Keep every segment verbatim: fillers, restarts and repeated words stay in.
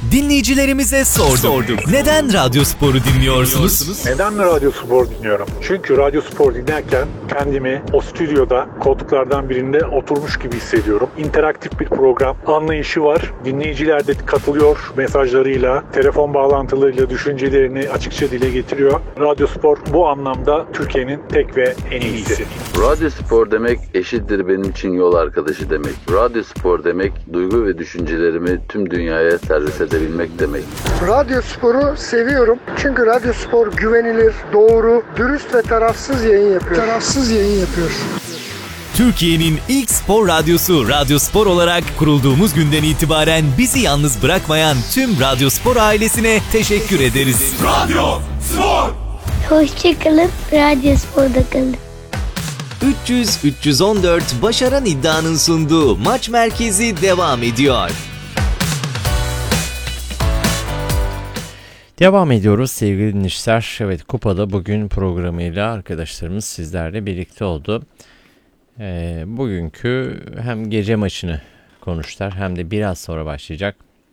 Dinleyicilerimize sorduk. sorduk. Neden Radyo Spor'u dinliyorsunuz? Neden mi Radyo Spor dinliyorum? Çünkü Radyo Spor dinlerken kendimi o stüdyoda koltuklardan birinde oturmuş gibi hissediyorum. İnteraktif bir program anlayışı var. Dinleyiciler de katılıyor mesajlarıyla, telefon bağlantılarıyla düşüncelerini açıkça dile getiriyor. Radyo Spor bu anlamda Türkiye'nin tek ve en iyisi. Radyo Spor demek eşittir benim için yol arkadaşı demek. Radyo Spor demek duygu ve düşüncelerimi tüm dünyaya servis edebilmek demek. Radyo Spor'u seviyorum. Çünkü Radyo Spor güvenilir, doğru, dürüst ve tarafsız yayın yapıyor. Tarafsız yayın yapıyor. Türkiye'nin ilk spor radyosu Radyo Spor olarak kurulduğumuz günden itibaren bizi yalnız bırakmayan tüm Radyo Spor ailesine teşekkür ederiz. Radyo Spor! Hoşçakalın, Radyo Spor'da kalın. üç yüz üç yüz on dört Başaran İddia'nın sunduğu Maç Merkezi devam ediyor. Devam ediyoruz sevgili dinleyiciler. Evet, Kupa'da bugün programıyla arkadaşlarımız sizlerle birlikte oldu. Ee, bugünkü hem gece maçını konuştular hem de biraz sonra başlayacak.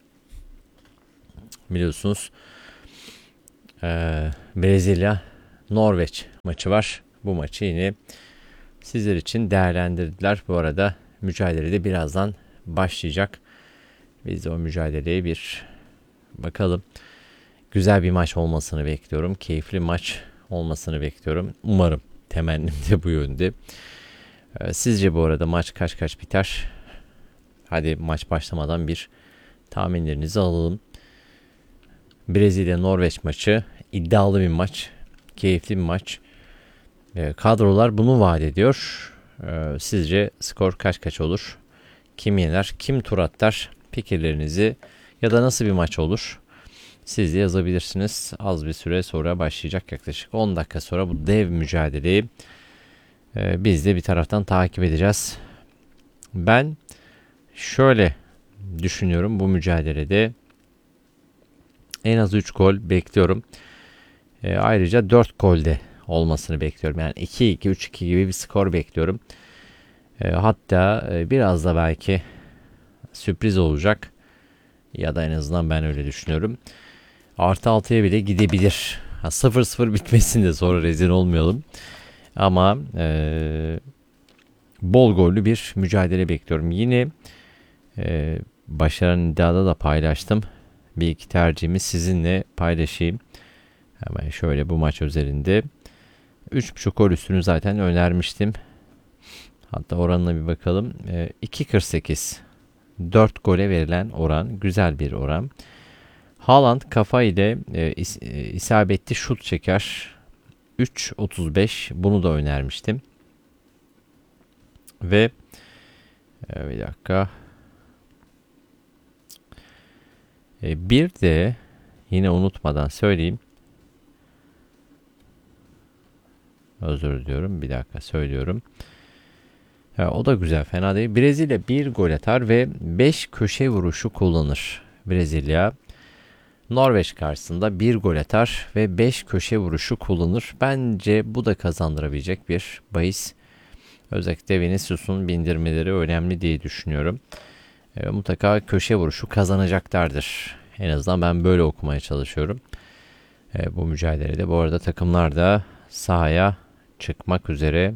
Biliyorsunuz ee, Brezilya Norveç maçı var. Bu maçı yine sizler için değerlendirdiler. Bu arada mücadele de birazdan başlayacak. Biz de o mücadeleye bir bakalım. Güzel bir maç olmasını bekliyorum. Keyifli maç olmasını bekliyorum. Umarım temennim de bu yönde. Ee, sizce bu arada maç kaç kaç biter? Hadi maç başlamadan bir tahminlerinizi alalım. Brezilya-Norveç maçı iddialı bir maç. Keyifli bir maç. Ee, kadrolar bunu vaat ediyor. Ee, sizce skor kaç kaç olur? Kim yener? Kim tur atlar? Fikirlerinizi ya da nasıl bir maç olur? Siz de yazabilirsiniz. Az bir süre sonra başlayacak, yaklaşık on dakika sonra bu dev mücadeleyi e, biz de bir taraftan takip edeceğiz. Ben şöyle düşünüyorum, bu mücadelede en az üç gol bekliyorum. E, ayrıca dört golde olmasını bekliyorum. Yani iki iki, üç iki gibi bir skor bekliyorum. E, hatta e, biraz da belki sürpriz olacak. Ya da en azından ben öyle düşünüyorum. Artı altıya bile gidebilir. sıfır sıfır bitmesin de sonra rezil olmayalım. Ama e, bol gollü bir mücadele bekliyorum. Yine e, Başaran İddia'da da paylaştım. Bir iki tercihimi sizinle paylaşayım. Hemen şöyle bu maç özelinde. üç buçuk gol üstünü zaten önermiştim. Hatta oranına bir bakalım. E, iki kırk sekiz. dört gole verilen oran. Güzel bir oran. Haaland kafa ile e, is, e, isabetli şut çeker. üç otuz beş, bunu da önermiştim. Ve e, bir dakika. E, bir de yine unutmadan söyleyeyim. Özür diliyorum. Bir dakika söylüyorum. Ha, o da güzel, fena değil. Brezilya bir gol atar ve beş köşe vuruşu kullanır. Brezilya Norveç karşısında bir gol atar ve beş köşe vuruşu kullanır. Bence bu da kazandırabilecek bir bahis. Özellikle Vinicius'un bindirmeleri önemli diye düşünüyorum. E, mutlaka köşe vuruşu kazanacaklardır. En azından ben böyle okumaya çalışıyorum. E, bu mücadelede bu arada takımlar da sahaya çıkmak üzere.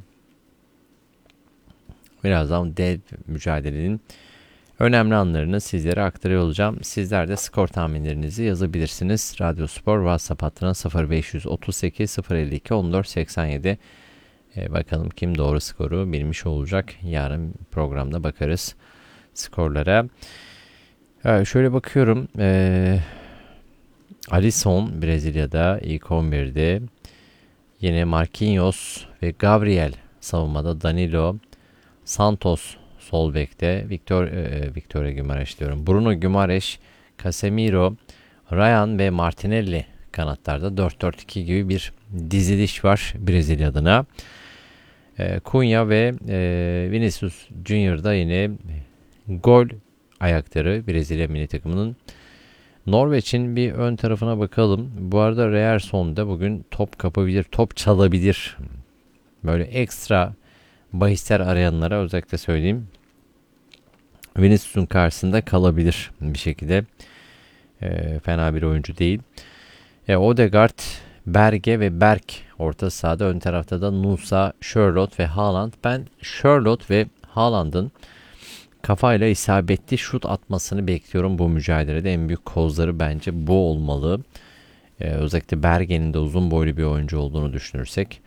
Birazdan dev mücadelenin önemli anlarını sizlere aktarıyor olacağım. Sizler de skor tahminlerinizi yazabilirsiniz. Radyo Spor WhatsApp hattına sıfır beş otuz sekiz sıfır elli iki on dört seksen yedi. Ee, bakalım kim doğru skoru bilmiş olacak. Yarın programda bakarız skorlara. Ee, şöyle bakıyorum. Ee, Alisson Brezilya'da ilk on birde. Yine Marquinhos ve Gabriel savunmada. Danilo, Santos sol bekte, Victor, e, Victoria Guimaraes diyorum. Bruno Guimaraes, Casemiro, Ryan ve Martinelli kanatlarda dört dört iki gibi bir diziliş var Brezilya adına. E, Cunha ve e, Vinicius Junior'da yine gol ayakları Brezilya milli takımının. Norveç'in bir ön tarafına bakalım. Bu arada Reersson da bugün top kapabilir, top çalabilir. Böyle ekstra bahisler arayanlara özellikle söyleyeyim. Vinicius'un karşısında kalabilir bir şekilde. E, fena bir oyuncu değil. E, Odegaard, Berge ve Berk orta sahada. Ön tarafta da Nusa, Charlotte ve Haaland. Ben Charlotte ve Haaland'ın kafayla isabetli şut atmasını bekliyorum bu mücadelede. En büyük kozları bence bu olmalı. Ee, özellikle Bergen'in de uzun boylu bir oyuncu olduğunu düşünürsek.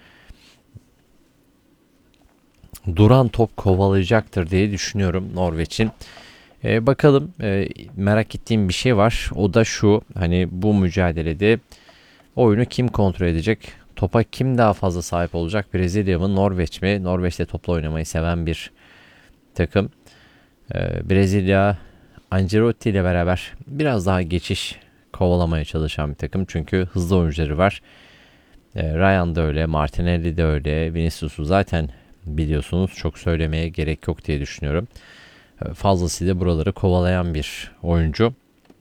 Duran top kovalayacaktır diye düşünüyorum Norveç'in. Ee, bakalım e, merak ettiğim bir şey var. O da şu, hani bu mücadelede oyunu kim kontrol edecek? Topa kim daha fazla sahip olacak? Brezilya mı, Norveç mi? Norveç'te topla oynamayı seven bir takım. Ee, Brezilya Ancelotti ile beraber biraz daha geçiş kovalamaya çalışan bir takım. Çünkü hızlı oyuncuları var. Ee, Ryan da öyle, Martinelli de öyle, Vinicius'u zaten biliyorsunuz, çok söylemeye gerek yok diye düşünüyorum. Ee, fazlasıyla buraları kovalayan bir oyuncu.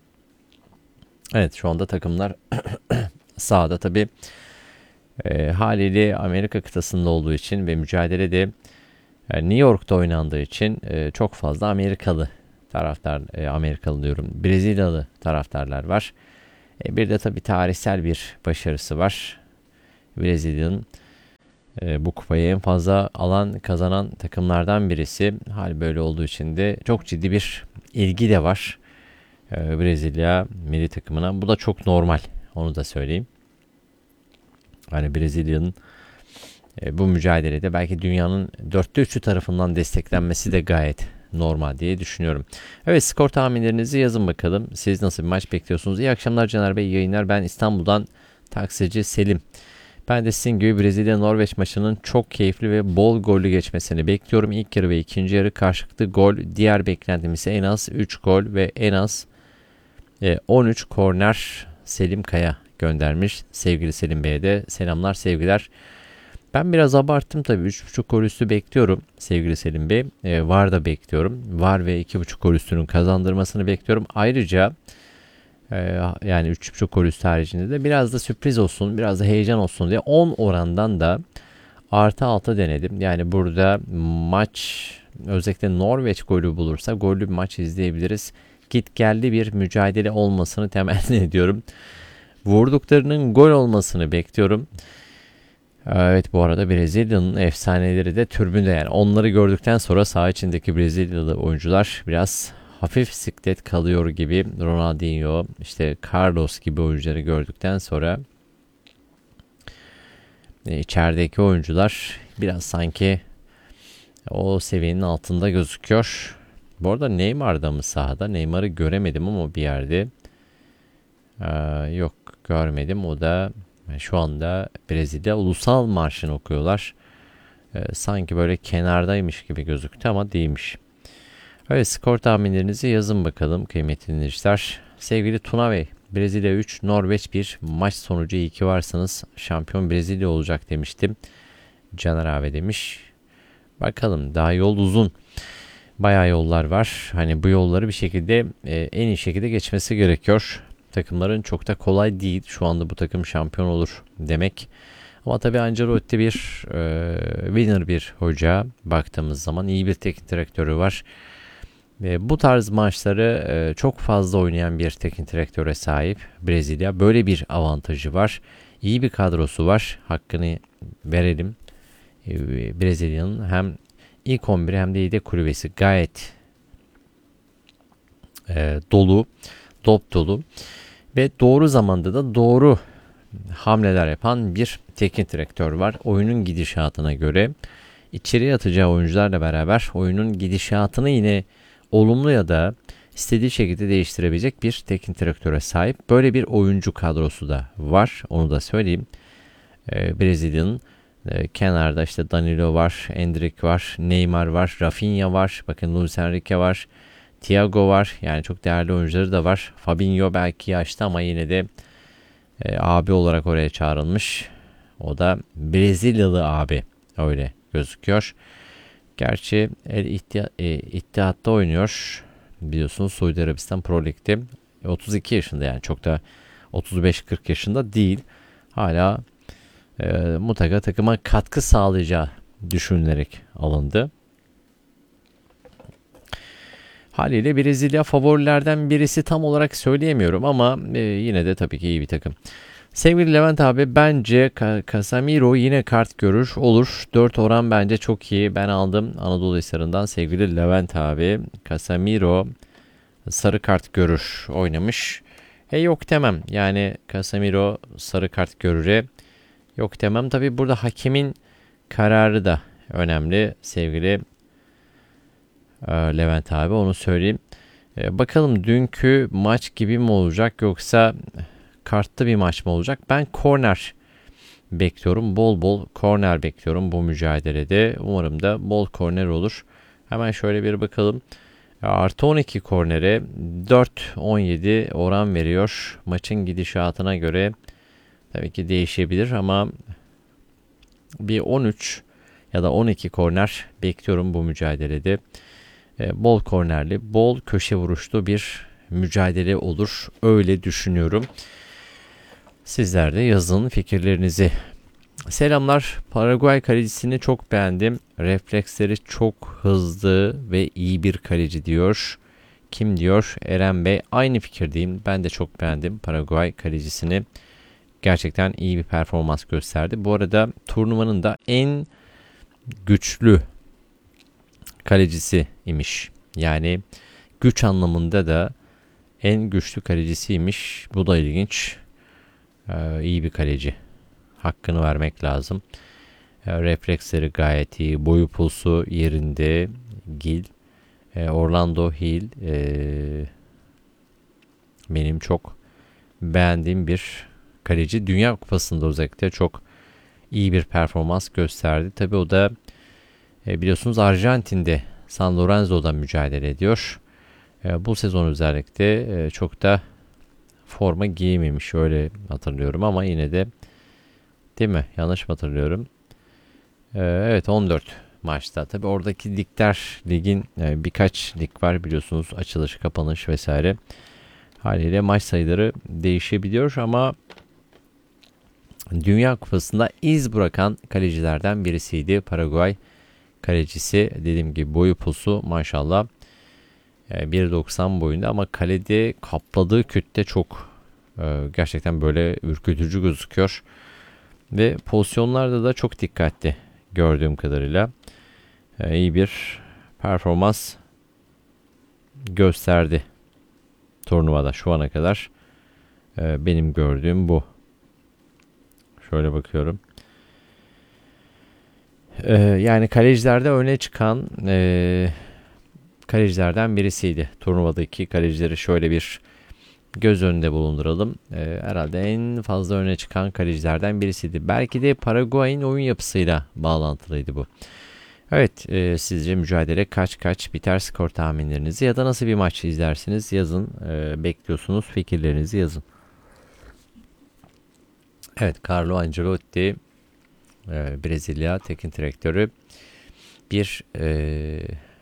Evet, şu anda takımlar sahada tabii. E, haliyle Amerika kıtasında olduğu için ve mücadelede e, New York'ta oynandığı için e, çok fazla Amerikalı taraftar, e, Amerikalı diyorum, Brezilyalı taraftarlar var. E, bir de tabii tarihsel bir başarısı var. Brezilya'nın e, bu kupayı en fazla alan kazanan takımlardan birisi. Hal böyle olduğu için de çok ciddi bir ilgi de var e, Brezilya milli takımına. Bu da çok normal, onu da söyleyeyim. Hani Brezilya'nın e, bu mücadelede belki dünyanın dörtte üçü tarafından desteklenmesi de gayet normal diye düşünüyorum. Evet, skor tahminlerinizi yazın bakalım. Siz nasıl bir maç bekliyorsunuz? İyi akşamlar Caner Bey, yayınlar. Ben İstanbul'dan taksici Selim. Ben de sizin gibi Brezilya-Norveç maçının çok keyifli ve bol gollü geçmesini bekliyorum. İlk yarı ve ikinci yarı karşılıklı gol. Diğer beklentim ise en az üç gol ve en az e, on üç korner. Selim Kaya göndermiş. Sevgili Selim Bey'e de selamlar, sevgiler. Ben biraz abarttım tabii. üç buçuk gol üstü bekliyorum sevgili Selim Bey. E, var da bekliyorum. Var ve iki buçuk gol üstünün kazandırmasını bekliyorum. Ayrıca e, yani üç buçuk gol üstü haricinde de biraz da sürpriz olsun, biraz da heyecan olsun diye on orandan da artı altı denedim. Yani burada maç, özellikle Norveç golü bulursa gollü bir maç izleyebiliriz. Git geldi bir mücadele olmasını temenni ediyorum. Vurduklarının gol olmasını bekliyorum. Evet, bu arada Brezilya'nın efsaneleri de tribünde, yani onları gördükten sonra saha içindeki Brezilyalı oyuncular biraz hafif siklet kalıyor gibi. Ronaldinho, işte Carlos gibi oyuncuları gördükten sonra içerideki oyuncular biraz sanki o seviyenin altında gözüküyor. Bu arada Neymar da mı sahada? Neymar'ı göremedim ama bir yerde. Ee, yok, görmedim. O da şu anda Brezilya ulusal marşını okuyorlar. Ee, sanki böyle kenardaymış gibi gözüktü ama değilmiş. Evet, skor tahminlerinizi yazın bakalım kıymetli dinleyiciler. Sevgili Tuna Bey, Brezilya üç, Norveç bir, maç sonucu iyi ki varsınız. Şampiyon Brezilya olacak demiştim. Caner abi demiş. Bakalım, daha yol uzun. Bayağı yollar var. Hani bu yolları bir şekilde e, en iyi şekilde geçmesi gerekiyor. Takımların çok da kolay değil şu anda bu takım şampiyon olur demek. Ama tabii Ancelotti bir e, winner bir hoca. Baktığımız zaman iyi bir teknik direktörü var. E, bu tarz maçları e, çok fazla oynayan bir teknik direktöre sahip Brezilya. Böyle bir avantajı var. İyi bir kadrosu var. Hakkını verelim. E, Brezilya'nın hem ilk on biri hem de yedek kulübesi gayet e, dolu, dop dolu ve doğru zamanda da doğru hamleler yapan bir teknik direktör var. Oyunun gidişatına göre içeriye atacağı oyuncularla beraber oyunun gidişatını yine olumlu ya da istediği şekilde değiştirebilecek bir teknik direktöre sahip. Böyle bir oyuncu kadrosu da var. Onu da söyleyeyim. E, Brezilya'nın e, kenarda işte Danilo var, Endrick var, Neymar var, Rafinha var. Bakın Luis Enrique var. Thiago var. Yani çok değerli oyuncuları da var. Fabinho belki yaşlı ama yine de e, abi olarak oraya çağrılmış. O da Brezilyalı abi. Öyle gözüküyor. Gerçi El İttihat, e, İttihat'ta oynuyor. Biliyorsunuz Suudi Arabistan Pro Lig'de. otuz iki yaşında, yani çok da otuz beş kırk yaşında değil. Hala e, mutlaka takıma katkı sağlayacağı düşünülerek alındı. Haliyle Brezilya favorilerden birisi tam olarak söyleyemiyorum ama e, yine de tabii ki iyi bir takım. Sevgili Levent abi, bence Casemiro yine kart görür olur. dört oran bence çok iyi. Ben aldım Anadolu Hisarı'ndan sevgili Levent abi. Casemiro sarı kart görür oynamış. E yok demem. Yani Casemiro sarı kart görüre yok demem. Tabii burada hakemin kararı da önemli sevgili e, Levent abi, onu söyleyeyim. E, bakalım dünkü maç gibi mi olacak yoksa kartlı bir maç mı olacak? Ben korner bekliyorum. Bol bol korner bekliyorum bu mücadelede. Umarım da bol korner olur. Hemen şöyle bir bakalım. Artı on iki kornere dört on yedi oran veriyor. Maçın gidişatına göre tabii ki değişebilir ama bir on üç ya da on iki korner bekliyorum bu mücadelede. E, bol kornerli, bol köşe vuruşlu bir mücadele olur. Öyle düşünüyorum. Sizler de yazın fikirlerinizi. Selamlar. Paraguay kalecisini çok beğendim. Refleksleri çok hızlı ve iyi bir kaleci diyor. Kim diyor? Eren Bey. Aynı fikirdeyim. Ben de çok beğendim Paraguay kalecisini. Gerçekten iyi bir performans gösterdi. Bu arada turnuvanın da en güçlü kalecisi imiş. Yani güç anlamında da en güçlü kalecisiymiş. Bu da ilginç. Ee, iyi bir kaleci. Hakkını vermek lazım. Ee, refleksleri gayet iyi. Boyu pulsu yerinde. Gil. Ee, Orlando Hill. Ee, benim çok beğendiğim bir kaleci. Dünya Kupası'nda özellikle çok iyi bir performans gösterdi. Tabii o da e, biliyorsunuz Arjantin'de San Lorenzo'da mücadele ediyor. E, bu sezon özellikle e, çok da forma giymemiş, öyle hatırlıyorum ama yine de, değil mi? Yanlış mı hatırlıyorum? Ee, evet, on dört maçta. Tabii oradaki ligler, ligin e, birkaç lig var biliyorsunuz. Açılış, kapanış vesaire. Haliyle maç sayıları değişebiliyor ama Dünya Kupası'nda iz bırakan kalecilerden birisiydi. Paraguay kalecisi. Dediğim gibi boyu posu maşallah. bir doksan boyunda ama kalede kapladığı kütle çok e, gerçekten böyle ürkütücü gözüküyor. Ve pozisyonlarda da çok dikkatli gördüğüm kadarıyla. E, iyi bir performans gösterdi turnuvada şu ana kadar. E, benim gördüğüm bu. Şöyle bakıyorum. E, yani kalecilerde öne çıkan e, kalecilerden birisiydi. Turnuvadaki kalecileri şöyle bir göz önünde bulunduralım. Ee, herhalde en fazla öne çıkan kalecilerden birisiydi. Belki de Paraguay'ın oyun yapısıyla bağlantılıydı bu. Evet, e, sizce mücadele kaç kaç biter, skor tahminlerinizi ya da nasıl bir maç izlersiniz yazın. E, bekliyorsunuz, fikirlerinizi yazın. Evet, Carlo Ancelotti, e, Brezilya teknik direktörü, bir e,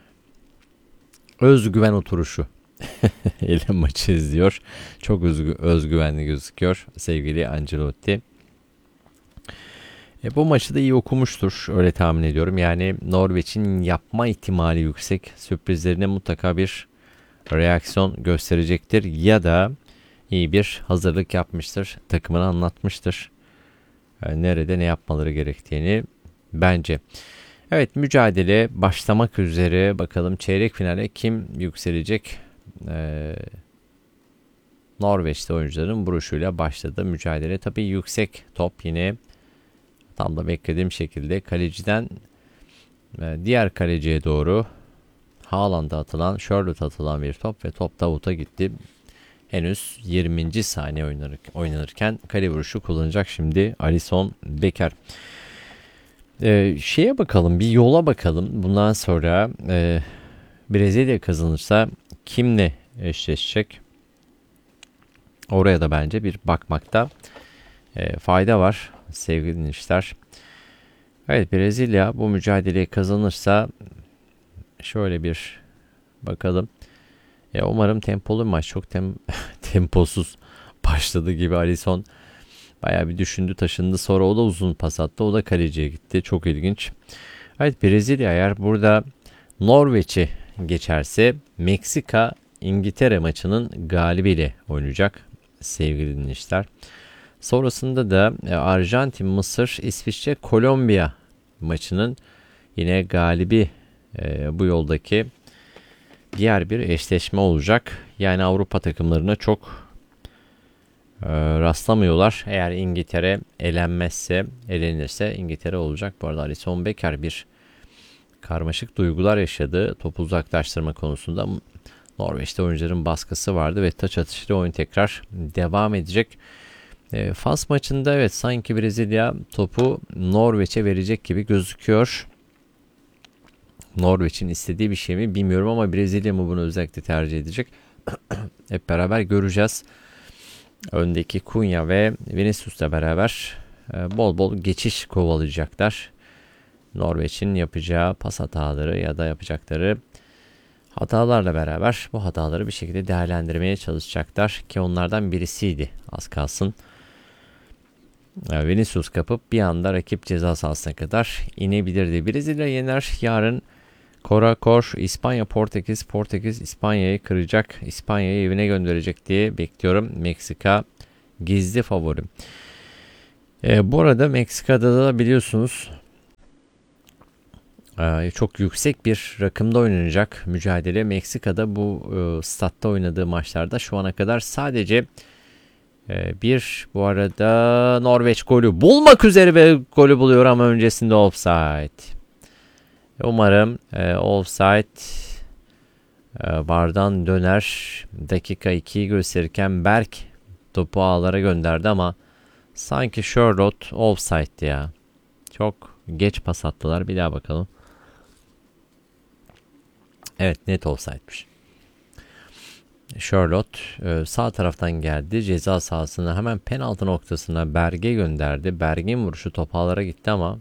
özgüven oturuşu ile maçı izliyor. Çok özgü, özgüvenli gözüküyor sevgili Ancelotti. E, bu maçı da iyi okumuştur. Öyle tahmin ediyorum. Yani Norveç'in yapma ihtimali yüksek. Sürprizlerine mutlaka bir reaksiyon gösterecektir. Ya da iyi bir hazırlık yapmıştır. Takımını anlatmıştır. Yani nerede ne yapmaları gerektiğini bence. Evet, mücadele başlamak üzere. Bakalım çeyrek finale kim yükselecek? Ee, Norveç'te oyuncuların vuruşuyla başladı mücadele. Tabii yüksek top yine tam da beklediğim şekilde kaleciden e, diğer kaleciye doğru Haaland'a atılan, Charlotte atılan bir top ve top Davut'a gitti. Henüz yirminci saniye oynanır, oynanırken kale vuruşu kullanacak şimdi Alisson Becker. Ee, şeye bakalım, bir yola bakalım. Bundan sonra e, Brezilya kazanırsa kimle eşleşecek? Oraya da bence bir bakmakta e, fayda var sevgili dinleyiciler. Evet, Brezilya bu mücadeleyi kazanırsa şöyle bir bakalım. E, umarım tempolu maç, çok tem temposuz başladı gibi. Alisson bayağı bir düşündü, taşındı. Sonra o da uzun pas attı. O da kaleciye gitti. Çok ilginç. Evet, Brezilya eğer burada Norveç'i geçerse Meksika İngiltere maçının galibiyle oynayacak sevgili dinleyiciler. Sonrasında da Arjantin, Mısır, İsviçre, Kolombiya maçının yine galibi e, bu yoldaki diğer bir eşleşme olacak. Yani Avrupa takımlarına çok e, rastlamıyorlar. Eğer İngiltere elenmezse, elenirse İngiltere olacak. Bu arada Alisson Becker bir karmaşık duygular yaşadı. Topu uzaklaştırma konusunda Norveç'te oyuncuların baskısı vardı ve taç atışıyla oyun tekrar devam edecek. E, Fas maçında evet sanki Brezilya topu Norveç'e verecek gibi gözüküyor. Norveç'in istediği bir şey mi bilmiyorum ama Brezilya mı bunu özellikle tercih edecek? Hep beraber göreceğiz. Öndeki Cunha ve Vinicius'la beraber e, bol bol geçiş kovalayacaklar. Norveç'in yapacağı pas hataları ya da yapacakları hatalarla beraber bu hataları bir şekilde değerlendirmeye çalışacaklar ki onlardan birisiydi az kalsın. E, Vinicius kapıp bir anda rakip ceza sahasına kadar inebilirdi. Brezilya yener. Yarın Korakor, İspanya, Portekiz, Portekiz İspanya'yı kıracak, İspanya'yı evine gönderecek diye bekliyorum. Meksika gizli favorim. E, bu arada Meksika'da da biliyorsunuz e, çok yüksek bir rakımda oynanacak mücadele. Meksika'da bu e, statta oynadığı maçlarda şu ana kadar sadece e, bir bu arada Norveç golü bulmak üzere ve golü buluyor ama öncesinde offside. Umarım e, offside e, bardan döner. Dakika ikiyi gösterirken Berk topu ağlara gönderdi ama sanki Charlotte offside'di ya. Çok geç pas attılar. Bir daha bakalım. Evet, net offside'miş. Charlotte e, sağ taraftan geldi. Ceza sahasına hemen penaltı noktasına Berg'e gönderdi. Berg'in vuruşu top ağlara gitti ama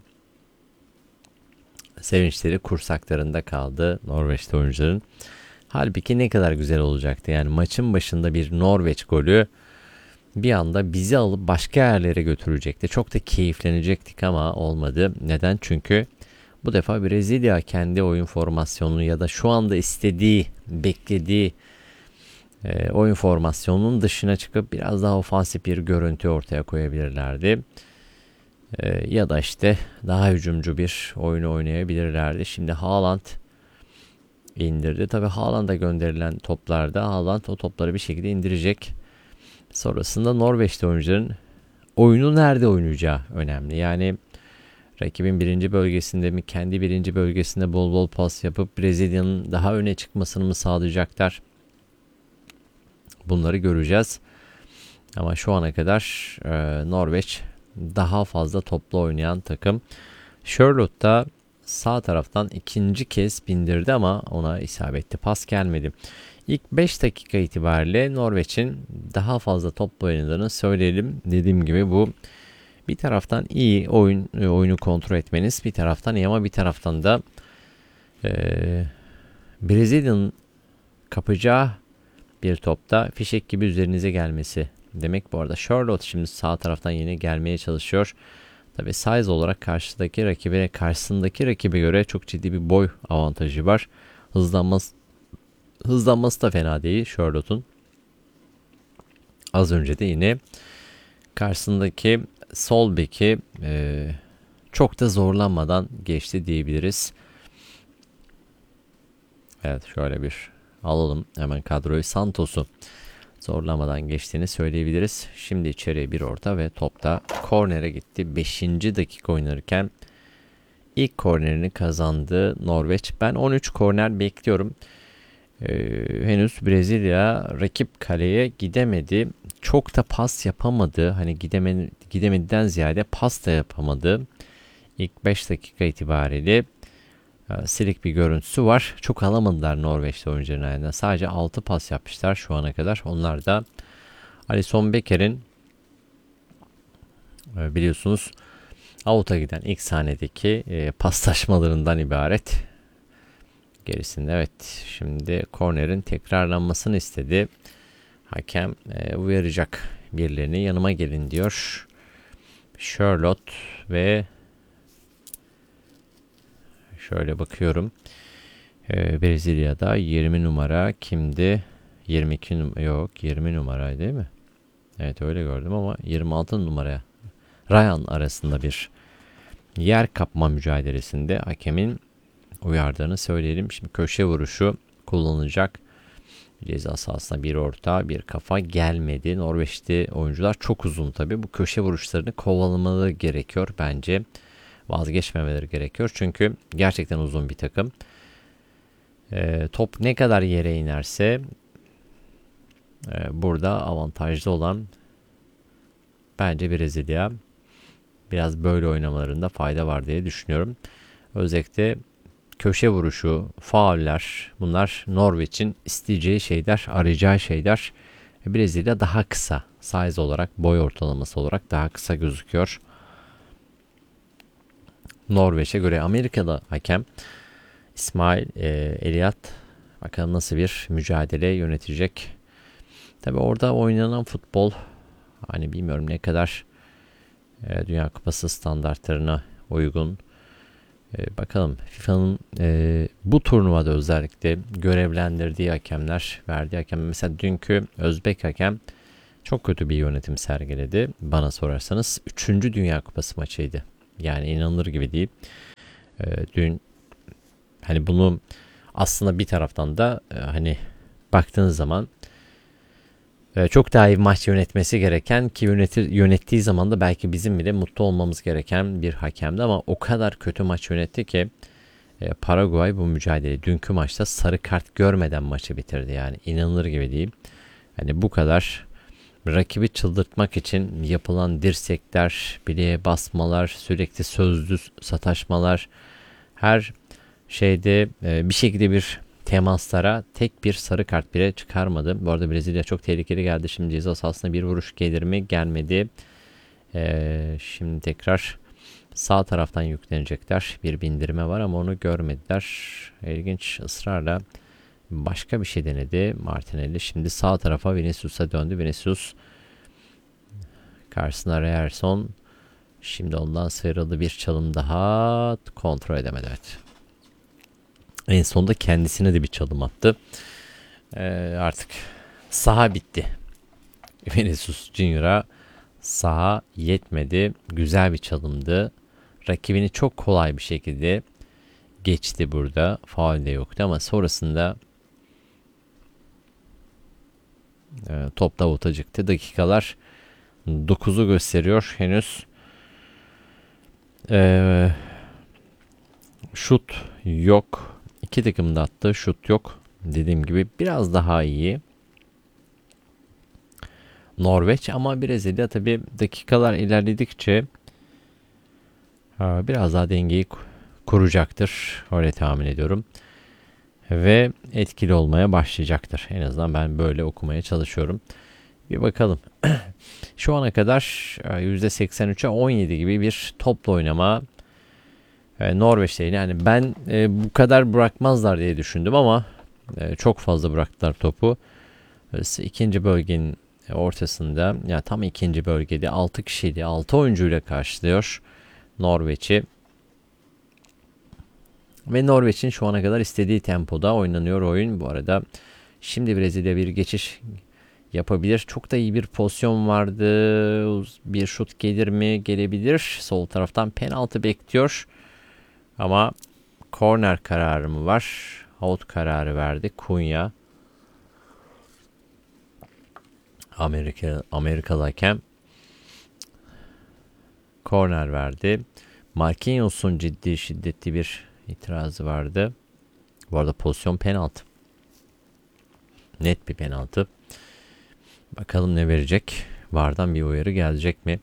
sevinçleri kursaklarında kaldı Norveç'te oyuncuların. Halbuki ne kadar güzel olacaktı. Yani maçın başında bir Norveç golü bir anda bizi alıp başka yerlere götürecekti. Çok da keyiflenecektik ama olmadı. Neden? Çünkü bu defa Brezilya kendi oyun formasyonunu ya da şu anda istediği, beklediği e, oyun formasyonunun dışına çıkıp biraz daha ofansif bir görüntü ortaya koyabilirlerdi. Ee, ya da işte daha hücumcu bir oyunu oynayabilirlerdi. Şimdi Haaland indirdi. Tabii Haaland'a gönderilen toplarda Haaland o topları bir şekilde indirecek. Sonrasında Norveç'te oyuncuların oyunu nerede oynayacağı önemli. Yani rakibin birinci bölgesinde mi, kendi birinci bölgesinde bol bol pas yapıp Brezilya'nın daha öne çıkmasını mı sağlayacaklar? Bunları göreceğiz. Ama şu ana kadar e, Norveç daha fazla toplu oynayan takım. Charlotte da sağ taraftan ikinci kez bindirdi ama ona isabetli pas gelmedi. İlk beş dakika itibariyle Norveç'in daha fazla toplu oynadığını söyleyelim. Dediğim gibi bu bir taraftan iyi oyun oyunu kontrol etmeniz, bir taraftan iyi ama bir taraftan da e, Brezilya'nın kapacağı bir topta fişek gibi üzerinize gelmesi demek. Bu arada Charlotte şimdi sağ taraftan yine gelmeye çalışıyor. Tabii size olarak karşıdaki rakibe, karşısındaki rakibe göre çok ciddi bir boy avantajı var. Hızlanması, hızlanması da fena değil Charlotte'un. Az önce de yine karşısındaki sol beki e, çok da zorlanmadan geçti diyebiliriz. Evet, şöyle bir alalım hemen kadroyu. Santos'u zorlamadan geçtiğini söyleyebiliriz. Şimdi içeriye bir orta ve topta kornere gitti. beşinci dakika oynarken ilk kornerini kazandı Norveç. Ben on üç korner bekliyorum. Ee, henüz Brezilya rakip kaleye gidemedi. Çok da pas yapamadı. Hani gidemedi, gidemediden ziyade pas da yapamadı. İlk beş dakika itibariyle silik bir görüntüsü var. Çok alamadılar Norveç'te oyuncuların ayağından. Sadece altı pas yapmışlar şu ana kadar. Onlar da Alisson Becker'in biliyorsunuz out'a giden ilk sahnedeki e, paslaşmalarından ibaret. Gerisinde evet. Şimdi kornerin tekrarlanmasını istedi. Hakem e, uyaracak birilerini, yanıma gelin diyor. Charlotte ve şöyle bakıyorum. Ee, Brezilya'da yirmi numara kimdi? yirmi iki num- yok yirmi numaraydı değil mi? Evet öyle gördüm ama yirmi altı numaraya Ryan arasında bir yer kapma mücadelesinde hakemin uyardığını söyleyelim. Şimdi köşe vuruşu kullanılacak. Ceza sahasına bir orta, bir kafa gelmedi. Norveçli oyuncular çok uzun tabii. Bu köşe vuruşlarını kovalamaları gerekiyor bence. Vazgeçmemeleri gerekiyor. Çünkü gerçekten uzun bir takım. E, top ne kadar yere inerse e, burada avantajlı olan bence Brezilya. Biraz böyle oynamalarında fayda var diye düşünüyorum. Özellikle köşe vuruşu, fauller, bunlar Norveç'in isteyeceği şeyler, arayacağı şeyler. Brezilya daha kısa. Size olarak, boy ortalaması olarak daha kısa gözüküyor. Norveç'e göre Amerikalı hakem İsmail e, Eliyat bakalım nasıl bir mücadele yönetecek. Tabii orada oynanan futbol hani bilmiyorum ne kadar e, Dünya Kupası standartlarına uygun. E, bakalım F I F A'nın e, bu turnuvada özellikle görevlendirdiği hakemler, verdiği hakem, mesela dünkü Özbek hakem çok kötü bir yönetim sergiledi. Bana sorarsanız üçüncü Dünya Kupası maçıydı. Yani inanılır gibi değil. E, dün hani bunu aslında bir taraftan da e, hani baktığınız zaman e, çok daha iyi maç yönetmesi gereken ki yönetir, yönettiği zaman da belki bizim bile mutlu olmamız gereken bir hakemdi ama o kadar kötü maç yönetti ki e, Paraguay bu mücadele dünkü maçta sarı kart görmeden maçı bitirdi. Yani inanılır gibi değil. Hani bu kadar rakibi çıldırtmak için yapılan dirsekler, bileğe basmalar, sürekli sözlü sataşmalar, her şeyde e, bir şekilde bir temaslara tek bir sarı kart bile çıkarmadı. Bu arada Brezilya çok tehlikeli geldi. Şimdi ceza sahasına bir vuruş gelir mi? Gelmedi. E, şimdi tekrar sağ taraftan yüklenecekler. Bir bindirme var ama onu görmediler. İlginç, ısrarla başka bir şey denedi Martinelli. Şimdi sağ tarafa Vinicius'a döndü. Vinicius karşısına Reerson. Şimdi ondan sıyrıldı, bir çalım daha kontrol edemedi. Evet. En sonunda kendisine de bir çalım attı. Ee, artık saha bitti. Vinicius Junior'a saha yetmedi. Güzel bir çalımdı. Rakibini çok kolay bir şekilde geçti burada. Faul de yoktu ama sonrasında e, top Davut'a çıktı. Dakikalar dokuzu gösteriyor henüz. Ee, şut yok. İki takım da attı. Şut yok. Dediğim gibi biraz daha iyi Norveç ama Brezilya tabi dakikalar ilerledikçe biraz daha dengeyi kuracaktır. Öyle tahmin ediyorum. Ve etkili olmaya başlayacaktır. En azından ben böyle okumaya çalışıyorum. Bir bakalım. Şu ana kadar yüzde seksen üçe on yedi gibi bir topla oynama Norveç'te. Yani ben e, bu kadar bırakmazlar diye düşündüm ama e, çok fazla bıraktılar topu. İkinci bölgenin ortasında, yani tam ikinci bölgede altı kişiydi. altı oyuncuyla karşılıyor Norveç'i. Ve Norveç'in şu ana kadar istediği tempoda oynanıyor oyun. Bu arada şimdi Brezilya bir geçiş yapabilir. Çok da iyi bir pozisyon vardı. Bir şut gelir mi? Gelebilir. Sol taraftan penaltı bekliyor. Ama korner kararı mı var? Out kararı verdi Cunha. Amerika Amerikalı hakem korner verdi. Marquinhos'un ciddi şiddetli bir itirazı vardı. Bu arada pozisyon penaltı. Net bir penaltı. Bakalım ne verecek? V A R'dan bir uyarı gelecek mi?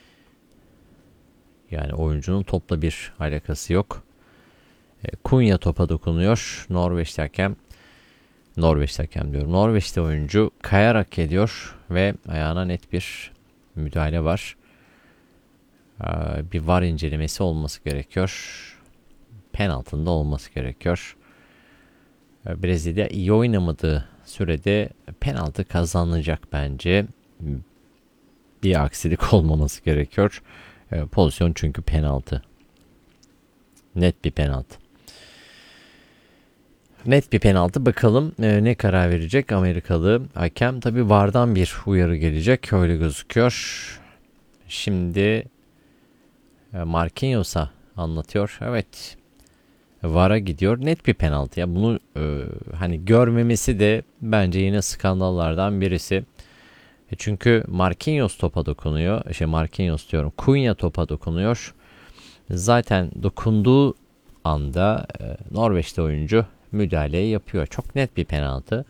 Yani oyuncunun topla bir alakası yok. E, Cunha topa dokunuyor. Norveç'te hakem Norveç'te hakem diyorum. Norveç'te oyuncu kayarak geliyor ve ayağına net bir müdahale var. E, bir V A R incelemesi olması gerekiyor. Penaltında olması gerekiyor. E, Brezilya iyi oynamadığı sürede penaltı kazanılacak bence. Bir aksilik olmaması gerekiyor. E, pozisyon çünkü penaltı. Net bir penaltı. net bir penaltı. Bakalım e, ne karar verecek Amerikalı hakem. Tabii V A R'dan bir uyarı gelecek. Öyle gözüküyor. Şimdi e, Marquinhos'a anlatıyor. Evet. V A R'a gidiyor. Net bir penaltı. Ya bunu e, hani görmemesi de bence yine skandallardan birisi. E çünkü Marquinhos topa dokunuyor. Şey Marquinhos diyorum. Cunha topa dokunuyor. Zaten dokunduğu anda e, Norveçli oyuncu müdahaleyi yapıyor. Çok net bir penaltı.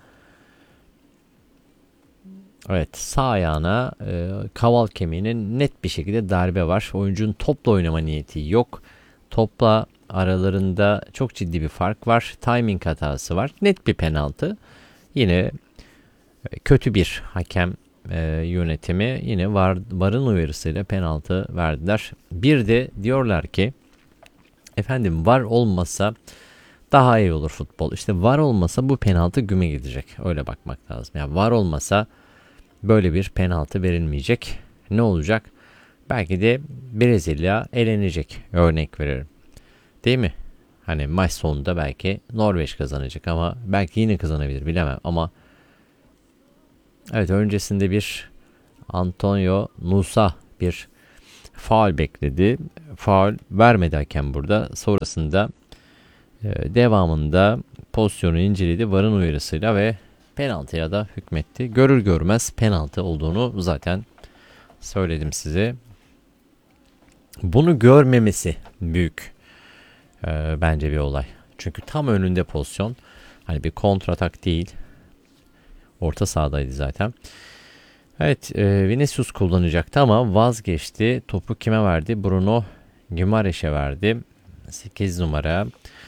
Evet, sağ ayağına e, kaval kemiğine net bir şekilde darbe var. Oyuncunun topla oynama niyeti yok. Topla aralarında çok ciddi bir fark var. Timing hatası var. Net bir penaltı. Yine e, kötü bir hakem e, yönetimi. Yine var, varın uyarısıyla penaltı verdiler. Bir de diyorlar ki efendim var olmasa daha iyi olur futbol. İşte var olmasa bu penaltı güme gidecek. Öyle bakmak lazım. Yani var olmasa böyle bir penaltı verilmeyecek. Ne olacak? Belki de Brezilya elenecek. Örnek veririm. Değil mi? Hani maç sonunda belki Norveç kazanacak ama belki yine kazanabilir, bilemem ama evet, öncesinde bir Antonio Nusa bir faul bekledi. Faul vermedi hakem burada. Sonrasında e, devamında pozisyonu inceledi V A R'ın uyarısıyla ve penaltıya da hükmetti. Görür görmez penaltı olduğunu zaten söyledim size. Bunu görmemesi büyük e, bence bir olay. Çünkü tam önünde pozisyon. Hani bir kontratak değil. Orta sahadaydı zaten. Evet, e, Vinicius kullanacaktı ama vazgeçti. Topu kime verdi? Bruno Guimaraes'e verdi. sekiz numara.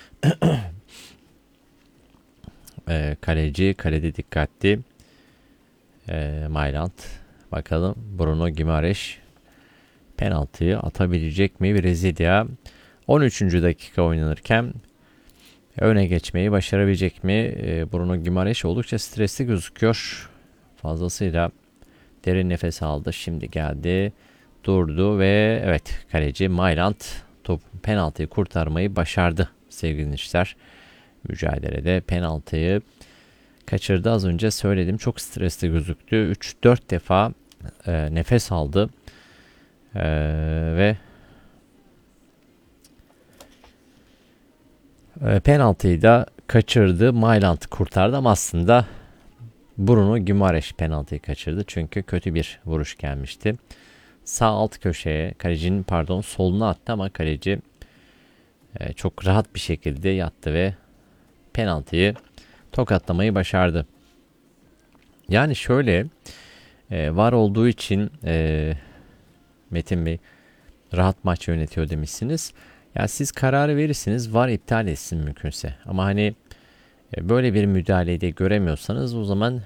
e, kaleci. Kalede dikkatli. E, Mayland. Bakalım Bruno Guimaraes penaltıyı atabilecek mi? Brezilya on üçüncü dakika oynanırken öne geçmeyi başarabilecek mi? E, Bruno Guimaraes oldukça stresli gözüküyor. Fazlasıyla derin nefes aldı. Şimdi geldi. Durdu ve evet, kaleci Mayland top penaltıyı kurtarmayı başardı sevgili dinleyiciler. Mücadelede penaltıyı kaçırdı. Az önce söyledim. Çok stresli gözüktü. üç dört defa e, nefes aldı. E, ve e, penaltıyı da kaçırdı. Mayland kurtardı ama aslında Bruno Guimaraes penaltıyı kaçırdı. Çünkü kötü bir vuruş gelmişti. Sağ alt köşeye, kalecinin pardon soluna attı ama kaleci e, çok rahat bir şekilde yattı ve penaltıyı tokatlamayı başardı. Yani şöyle e, var olduğu için e, Metin Bey rahat maç yönetiyor demişsiniz. Ya siz kararı verirsiniz, var iptal etsin mümkünse. Ama hani e, böyle bir müdahaleyi de göremiyorsanız o zaman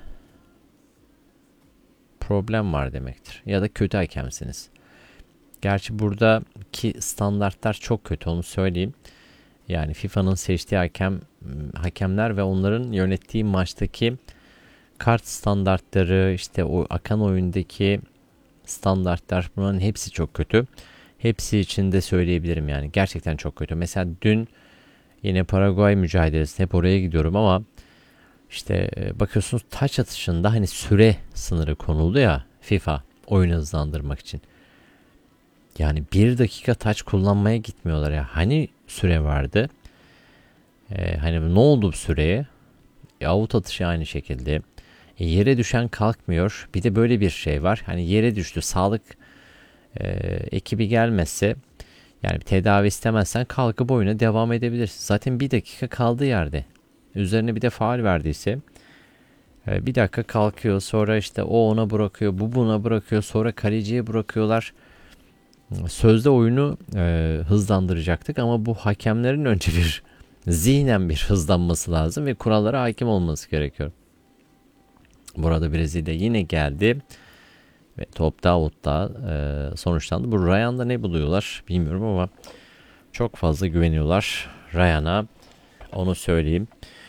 problem var demektir. Ya da kötü hakemsiniz. Gerçi buradaki standartlar çok kötü, onu söyleyeyim. Yani FIFA'nın seçtiği hakem hakemler ve onların yönettiği maçtaki kart standartları, işte o akan oyundaki standartlar, bunların hepsi çok kötü. Hepsi için de söyleyebilirim yani. Gerçekten çok kötü. Mesela dün yine Paraguay mücadelesi, hep oraya gidiyorum ama işte bakıyorsunuz taç atışında hani süre sınırı konuldu ya FIFA oyunu hızlandırmak için. Yani bir dakika taç kullanmaya gitmiyorlar ya. Hani süre vardı. Ee, hani ne oldu bu süreye? E, avut atışı aynı şekilde. E, yere düşen kalkmıyor. Bir de böyle bir şey var. Hani yere düştü. Sağlık e, ekibi gelmezse, yani tedavi istemezsen kalkıp oyuna devam edebilirsin. Zaten bir dakika kaldı yerde. Üzerine bir de faul verdiyse e, bir dakika kalkıyor. Sonra işte o ona bırakıyor. Bu buna bırakıyor. Sonra kaleciye bırakıyorlar. Sözde oyunu e, hızlandıracaktık ama bu hakemlerin önce bir zihnen bir hızlanması lazım ve kurallara hakim olması gerekiyor. Burada Brezilya yine geldi ve top da out'ta e, sonuçlandı. Bu Ryan'da ne buluyorlar bilmiyorum ama çok fazla güveniyorlar Ryan'a, onu söyleyeyim.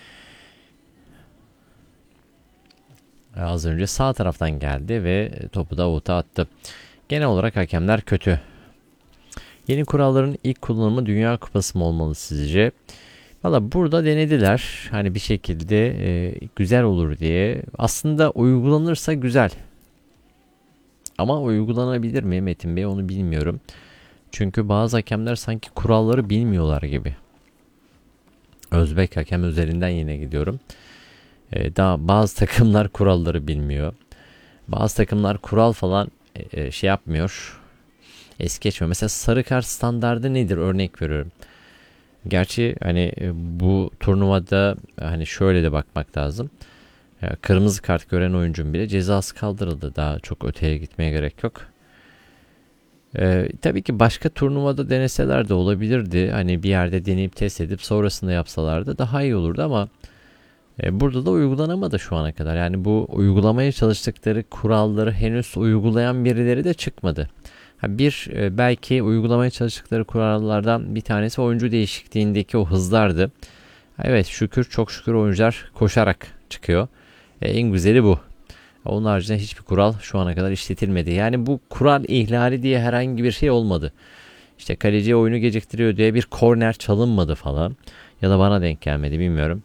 Az önce sağ taraftan geldi ve topu da out'a attı. Genel olarak hakemler kötü. Yeni kuralların ilk kullanımı Dünya Kupası mı olmalı sizce? Valla burada denediler. Hani bir şekilde e, güzel olur diye. Aslında uygulanırsa güzel. Ama uygulanabilir mi Metin Bey onu bilmiyorum. Çünkü bazı hakemler sanki kuralları bilmiyorlar gibi. Özbek hakem üzerinden yine gidiyorum. Ee, daha bazı takımlar kuralları bilmiyor. Bazı takımlar kural falan e, e, şey yapmıyor. Es geçmiyor. Mesela sarı kart standardı nedir? Örnek veriyorum. Gerçi hani e, bu turnuvada hani şöyle de bakmak lazım. Ya, kırmızı kart gören oyuncunun bile cezası kaldırıldı. Daha çok öteye gitmeye gerek yok. Ee, tabii ki başka turnuvada deneseler de olabilirdi. Hani bir yerde deneyip test edip sonrasında yapsalardı daha iyi olurdu ama e, burada da uygulanamadı şu ana kadar. Yani bu uygulamaya çalıştıkları kuralları henüz uygulayan birileri de çıkmadı. Ha, bir e, belki uygulamaya çalıştıkları kurallardan bir tanesi oyuncu değişikliğindeki o hızlardı. Ha, evet şükür çok şükür oyuncular koşarak çıkıyor. E, en güzeli bu. Onun haricinde hiçbir kural şu ana kadar işletilmedi. Yani bu kural ihlali diye herhangi bir şey olmadı. İşte kaleci oyunu geciktiriyor diye bir korner çalınmadı falan. Ya da bana denk gelmedi bilmiyorum.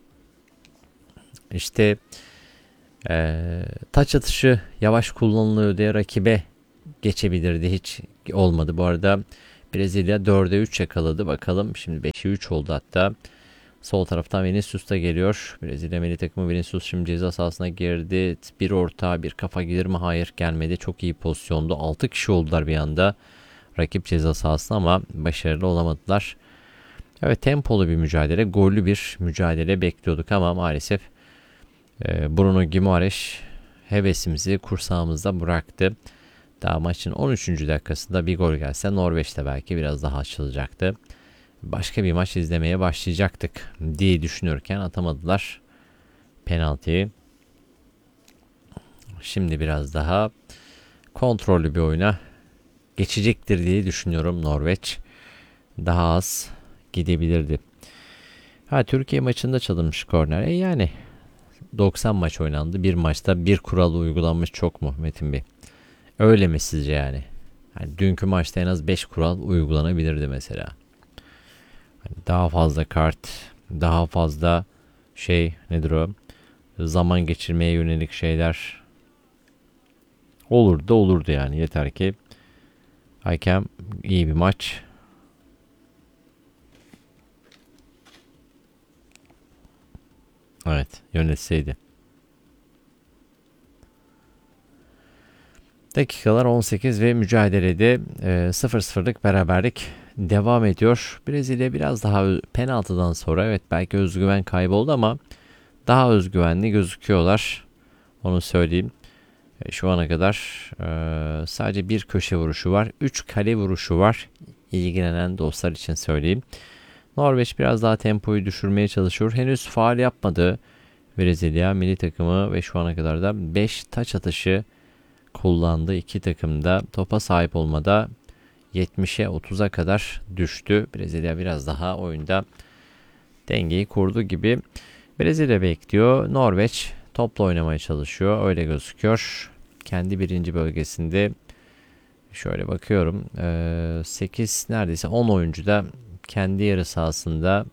İşte ee, taç atışı yavaş kullanılıyor diye rakibe geçebilirdi. Hiç olmadı. Bu arada Brezilya dörde üç yakaladı. Bakalım şimdi beşe üç oldu hatta. Sol taraftan Vinicius da geliyor. Brezilya milli takımı Vinicius şimdi ceza sahasına girdi. Bir orta bir kafa gelir mi? Hayır gelmedi. Çok iyi pozisyondu. altı kişi oldular bir anda. Rakip ceza sahasında ama başarılı olamadılar. Evet tempolu bir mücadele. Gollü bir mücadele bekliyorduk ama maalesef e, Bruno Guimaraes hevesimizi kursağımızda bıraktı. Daha maçın on üçüncü dakikasında bir gol gelse Norveç'te belki biraz daha açılacaktı. Başka bir maç izlemeye başlayacaktık diye düşünürken atamadılar penaltıyı. Şimdi biraz daha kontrollü bir oyuna geçecektir diye düşünüyorum Norveç. Daha az gidebilirdi. Ha Türkiye maçında çalınmış korner. E yani doksan maç oynandı. Bir maçta bir kural uygulanmış çok mu Metin Bey? Öyle mi sizce yani? Yani dünkü maçta en az beş kural uygulanabilirdi mesela. Daha fazla kart, daha fazla şey nedir o? Zaman geçirmeye yönelik şeyler olurdu olurdu yani. Yeter ki hakem iyi bir maç evet yönetseydi. Dakikalar on sekiz ve mücadelede e, sıfır sıfırlık beraberlik devam ediyor. Brezilya biraz daha penaltıdan sonra evet belki özgüven kayboldu ama daha özgüvenli gözüküyorlar. Onu söyleyeyim. E, şu ana kadar e, sadece bir köşe vuruşu var. üç kale vuruşu var. İlgilenen dostlar için söyleyeyim. Norveç biraz daha tempoyu düşürmeye çalışıyor. Henüz faul yapmadı Brezilya milli takımı ve şu ana kadar da beş taç atışı kullandı. İki takım da topa sahip olmada yetmişe otuza kadar düştü. Brezilya biraz daha oyunda dengeyi kurdu gibi. Brezilya bekliyor. Norveç topla oynamaya çalışıyor. Öyle gözüküyor. Kendi birinci bölgesinde şöyle bakıyorum. sekiz neredeyse on oyuncu da kendi yarı sahasında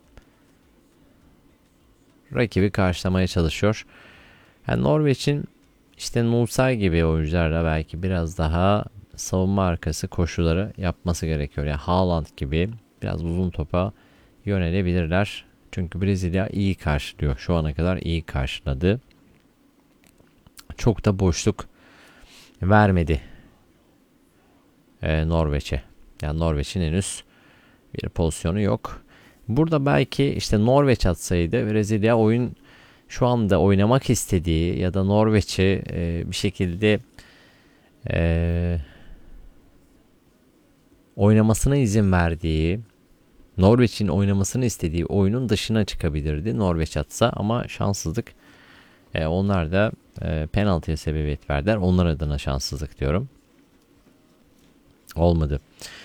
rakibi karşılamaya çalışıyor. Yani Norveç'in işte Nusay gibi oyuncularla belki biraz daha savunma arkası koşuları yapması gerekiyor. Yani Haaland gibi biraz uzun topa yönelebilirler. Çünkü Brezilya iyi karşılıyor. Şu ana kadar iyi karşıladı. Çok da boşluk vermedi ee, Norveç'e. Yani Norveç'in henüz bir pozisyonu yok. Burada belki işte Norveç atsaydı Brezilya oyun şu anda oynamak istediği ya da Norveç'e e, bir şekilde e, oynamasına izin verdiği, Norveç'in oynamasını istediği oyunun dışına çıkabilirdi Norveç atsa ama şanssızlık. E, onlar da e, penaltıya sebebiyet verdiler. Onlar adına şanssızlık diyorum. Olmadı.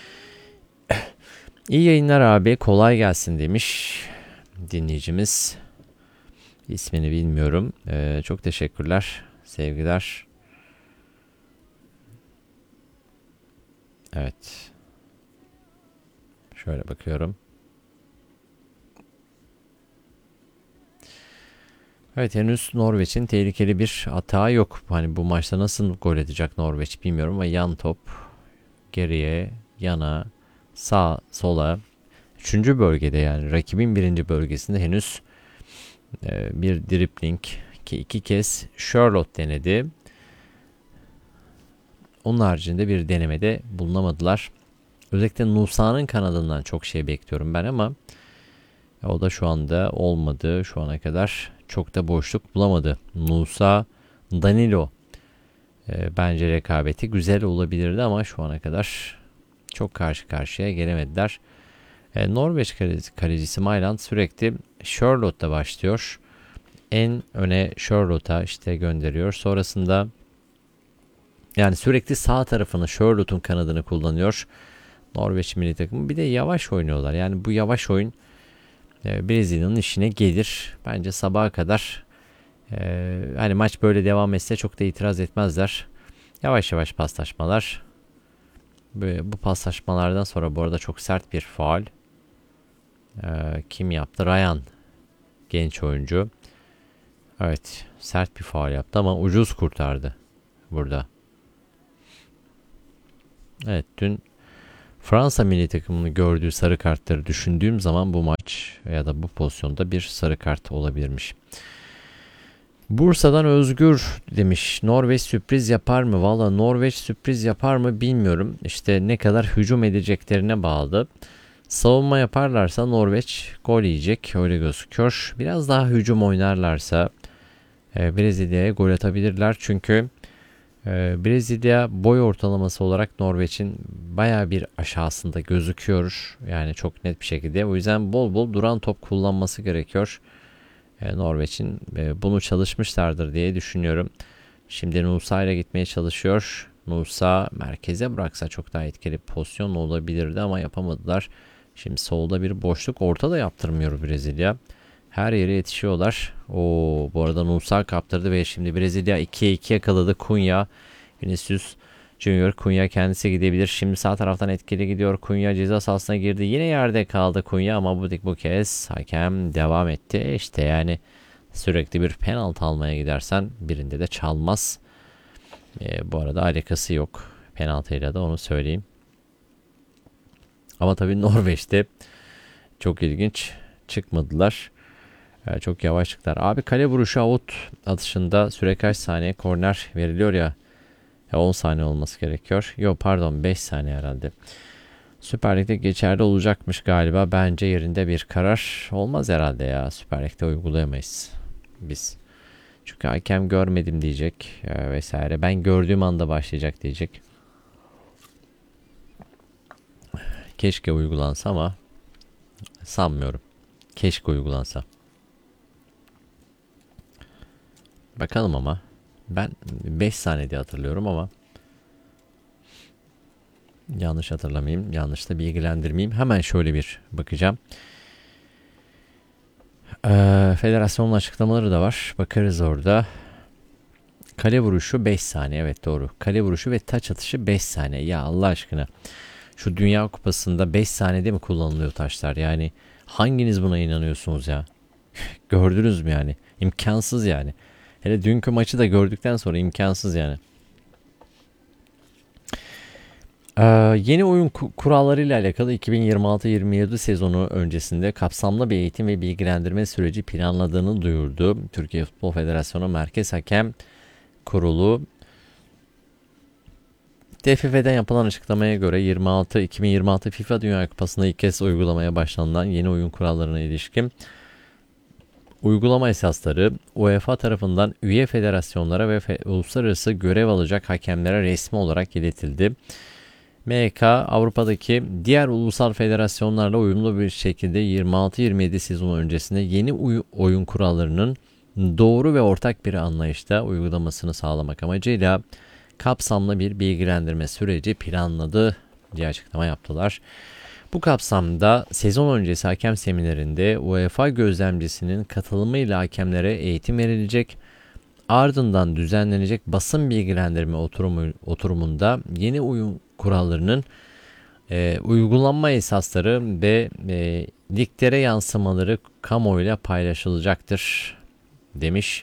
İyi yayınlar abi, kolay gelsin demiş dinleyicimiz. İsmini bilmiyorum. Ee, çok teşekkürler. Sevgiler. Evet. Şöyle bakıyorum. Evet, henüz Norveç'in tehlikeli bir atağı yok. Hani bu maçta nasıl gol edecek Norveç bilmiyorum ama yan top geriye, yana, sağ, sola. Üçüncü bölgede, yani rakibin birinci bölgesinde henüz e, bir dribbling ki iki kez Charlotte denedi. Onun haricinde bir denemede bulunamadılar. Özellikle Nusa'nın kanadından çok şey bekliyorum ben ama o da şu anda olmadı. Şu ana kadar çok da boşluk bulamadı. Nusa, Danilo e, bence rekabeti güzel olabilirdi ama şu ana kadar çok karşı karşıya gelemediler. E, Norveç kalecisi, kalecisi Mailand sürekli Charlotte'da başlıyor. En öne Charlotte'a işte gönderiyor. Sonrasında yani sürekli sağ tarafını, Charlotte'un kanadını kullanıyor Norveç milli takımı. Bir de yavaş oynuyorlar. Yani bu yavaş oyun e, Brezilya'nın işine gelir. Bence sabaha kadar e, hani maç böyle devam etse çok da itiraz etmezler. Yavaş yavaş paslaşmalar. Bu, bu paslaşmalardan sonra bu arada çok sert bir faul. E, kim yaptı? Ryan. Genç oyuncu. Evet, sert bir faul yaptı ama ucuz kurtardı burada. Evet, dün Fransa milli takımının gördüğü sarı kartları düşündüğüm zaman bu maç ya da bu pozisyonda bir sarı kart olabilirmiş. Bursa'dan Özgür demiş, Norveç sürpriz yapar mı? Valla Norveç sürpriz yapar mı bilmiyorum. İşte ne kadar hücum edeceklerine bağlı. Savunma yaparlarsa Norveç gol yiyecek, öyle gözüküyor. Biraz daha hücum oynarlarsa e, Brezilya'ya gol atabilirler. Çünkü e, Brezilya boy ortalaması olarak Norveç'in baya bir aşağısında gözüküyor. Yani çok net bir şekilde. O yüzden bol bol duran top kullanması gerekiyor. E, Norveç'in e, bunu çalışmışlardır diye düşünüyorum. Şimdi Nusa ile gitmeye çalışıyor. Nusa merkeze bıraksa çok daha etkili pozisyon olabilirdi ama yapamadılar. Şimdi solda bir boşluk, orta da yaptırmıyor Brezilya. Her yere yetişiyorlar. Oo, bu arada Nusa kaptırdı ve şimdi Brezilya ikiye iki yakaladı. Cunha, Vinicius Junior. Cunha kendisi gidebilir. Şimdi sağ taraftan etkili gidiyor. Cunha ceza sahasına girdi. Yine yerde kaldı Cunha ama bu, bu kez hakem devam etti. İşte yani sürekli bir penaltı almaya gidersen birinde de çalmaz. Ee, bu arada alakası yok penaltıyla da, onu söyleyeyim. Ama tabii Norveç'te çok ilginç çıkmadılar. Ee, çok yavaş çıktılar. Abi kale vuruşu out atışında süre kaç saniye? Korner veriliyor ya. on saniye olması gerekiyor. Yok pardon, beş saniye herhalde. Süper Lig'de geçerli olacakmış galiba. Bence yerinde bir karar olmaz herhalde ya. Süper Lig'de uygulayamayız biz. Çünkü hakem görmedim diyecek e, vesaire. Ben gördüğüm anda başlayacak diyecek. Keşke uygulansa ama sanmıyorum. Keşke uygulansa. Bakalım ama. Ben beş saniye diye hatırlıyorum ama yanlış hatırlamayayım. Yanlış da bilgilendirmeyeyim. Hemen şöyle bir bakacağım. Ee, federasyonun açıklamaları da var. Bakarız orada. Kale vuruşu beş saniye. Evet doğru. Kale vuruşu ve taç atışı beş saniye. Ya Allah aşkına. Şu Dünya Kupası'nda beş saniyede mi kullanılıyor taşlar? Yani hanginiz buna inanıyorsunuz ya? Gördünüz mü yani? İmkansız yani. Hele dünkü maçı da gördükten sonra imkansız yani. Ee, yeni oyun kurallarıyla alakalı iki bin yirmi altı yirmi yedi sezonu öncesinde kapsamlı bir eğitim ve bilgilendirme süreci planladığını duyurdu. Türkiye Futbol Federasyonu Merkez Hakem Kurulu. T F F'den yapılan açıklamaya göre yirmi altı iki bin yirmi altı FIFA Dünya Kupası'nda ilk kez uygulamaya başlanılan yeni oyun kurallarına ilişkin uygulama esasları UEFA tarafından üye federasyonlara ve fe- uluslararası görev alacak hakemlere resmi olarak iletildi. M K Avrupa'daki diğer ulusal federasyonlarla uyumlu bir şekilde yirmi altı yirmi yedi sezonu öncesinde yeni uy- oyun kurallarının doğru ve ortak bir anlayışta uygulamasını sağlamak amacıyla kapsamlı bir bilgilendirme süreci planladı diye açıklama yaptılar. Bu kapsamda sezon öncesi hakem seminerinde UEFA gözlemcisinin katılımıyla hakemlere eğitim verilecek. Ardından düzenlenecek basın bilgilendirme oturumu, oturumunda yeni oyun kurallarının e, uygulanma esasları ve e, liglere yansımaları kamuoyuyla paylaşılacaktır demiş.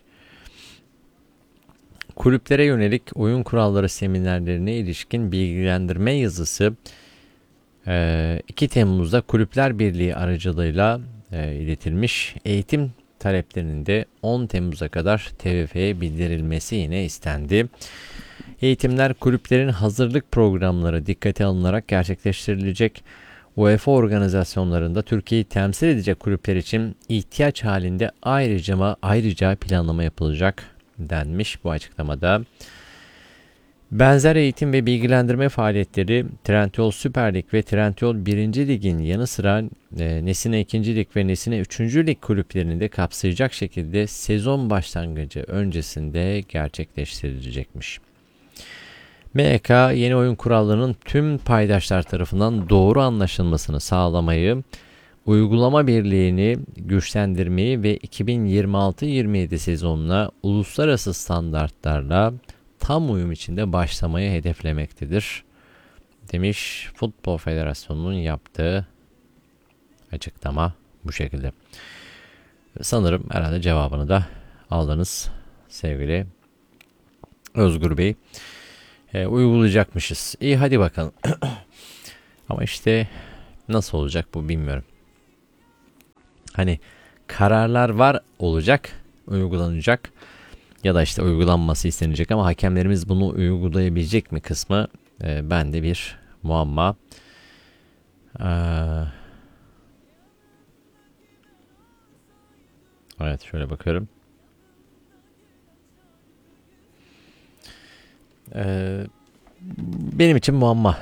Kulüplere yönelik oyun kuralları seminerlerine ilişkin bilgilendirme yazısı iki Temmuz'da Kulüpler Birliği aracılığıyla iletilmiş. Eğitim taleplerinin de on Temmuz'a kadar T F F'ye bildirilmesi yine istendi. Eğitimler kulüplerin hazırlık programları dikkate alınarak gerçekleştirilecek. UEFA organizasyonlarında Türkiye'yi temsil edecek kulüpler için ihtiyaç halinde ayrıca ayrıca planlama yapılacak denmiş bu açıklamada. Benzer eğitim ve bilgilendirme faaliyetleri Trendyol Süper Lig ve Trendyol birinci Lig'in yanı sıra e, Nesine ikinci Lig ve Nesine üçüncü Lig kulüplerini de kapsayacak şekilde sezon başlangıcı öncesinde gerçekleştirilecekmiş. M Y K yeni oyun kurallarının tüm paydaşlar tarafından doğru anlaşılmasını sağlamayı, uygulama birliğini güçlendirmeyi ve iki bin yirmi altı yirmi yedi sezonuna uluslararası standartlarla tam uyum içinde başlamayı hedeflemektedir, demiş. Futbol Federasyonu'nun yaptığı açıklama bu şekilde. Sanırım herhalde cevabını da aldınız sevgili Özgür Bey. E, uygulayacakmışız. İyi, hadi bakalım. Ama işte nasıl olacak bu bilmiyorum. Hani kararlar var, olacak, uygulanacak ya da işte uygulanması istenecek ama hakemlerimiz bunu uygulayabilecek mi kısmı e, bende bir muamma. Ee, evet, şöyle bakıyorum. Ee, benim için muamma.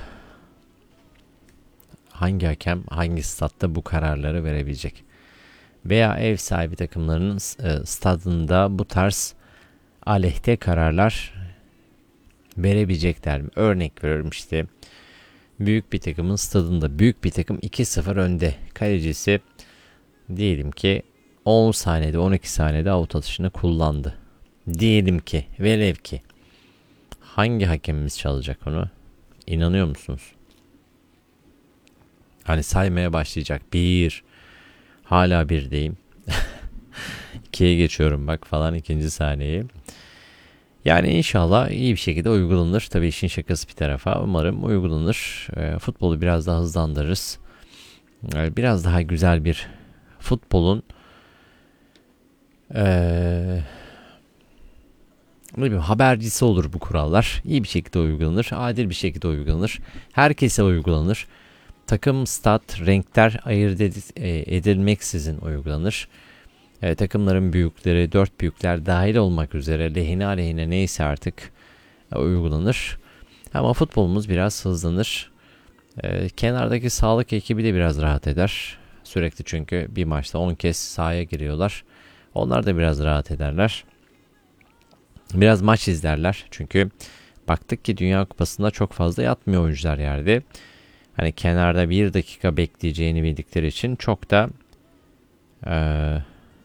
Hangi hakem hangi statta bu kararları verebilecek? Veya ev sahibi takımlarının e, stadında bu tarz aleyhte kararlar verebilecekler mi? Örnek veriyorum, işte büyük bir takımın stadında büyük bir takım iki sıfır önde. Kalecisi diyelim ki on saniyede on iki saniyede out atışını kullandı. Diyelim ki, velev ki. Hangi hakemimiz çalacak onu? İnanıyor musunuz? Hani saymaya başlayacak. Bir. Hala birdeyim. ikiye geçiyorum bak falan ikinci saniyeyi. Yani inşallah iyi bir şekilde uygulanır. Tabii işin şakası bir tarafa. Umarım uygulanır. E, futbolu biraz daha hızlandırırız. E, biraz daha güzel bir futbolun eee ne bileyim, habercisi olur bu kurallar. İyi bir şekilde uygulanır. Adil bir şekilde uygulanır. Herkese uygulanır. Takım, stat, renkler ayırt edilmeksizin uygulanır. E, takımların büyükleri, dört büyükler dahil olmak üzere lehine aleyhine neyse artık e, uygulanır. Ama futbolumuz biraz hızlanır. E, kenardaki sağlık ekibi de biraz rahat eder. Sürekli, çünkü bir maçta on kez sahaya giriyorlar. Onlar da biraz rahat ederler. Biraz maç izlerler. Çünkü baktık ki Dünya Kupası'nda çok fazla yatmıyor oyuncular yerde. Hani kenarda bir dakika bekleyeceğini bildikleri için çok da ee,